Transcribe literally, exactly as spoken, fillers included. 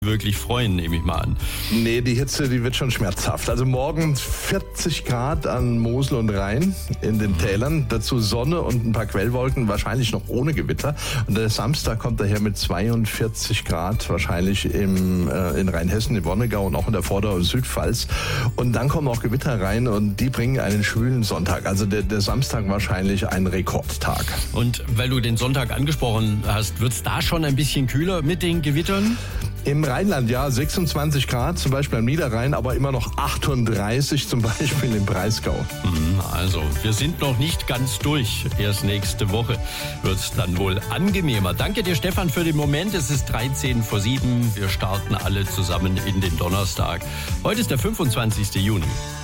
wirklich freuen, nehme ich mal an. Nee, die Hitze, die wird schon schmerzhaft. Also morgen vierzig Grad an Mosel und Rhein in den Tälern. Dazu Sonne und ein paar Quellwolken, wahrscheinlich noch ohne Gewitter. Und der Samstag kommt daher mit zweiundvierzig Grad, wahrscheinlich im, äh, in Rheinhessen, im Wonnegau und auch in der Vorder- und Südpfalz. Und dann kommen auch Gewitter rein und die bringen einen schwülen Sonntag. Also der, der Samstag wahrscheinlich ein Rekordtag. Und weil du den Sonntag angesprochen hast, wird es da schon ein bisschen kühler mit den Gewittern? Im Rheinland, ja, sechsundzwanzig Grad, zum Beispiel am Niederrhein, aber immer noch achtunddreißig, zum Beispiel im Breisgau. Also, wir sind noch nicht ganz durch. Erst nächste Woche wird es dann wohl angenehmer. Danke dir, Stefan, für den Moment. Es ist dreizehn vor sieben. Wir starten alle zusammen in den Donnerstag. Heute ist der fünfundzwanzigste Juni.